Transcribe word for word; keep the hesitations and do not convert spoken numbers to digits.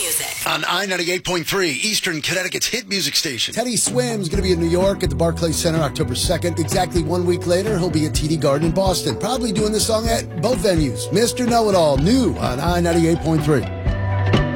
music. On I ninety-eight point three, Eastern Connecticut's hit music station. Teddy Swim's going to be in New York at the Barclays Center October second. Exactly one week later, he'll be at T D Garden in Boston. Probably doing this song at both venues. Mister Know-It-All, new on I ninety-eight point three.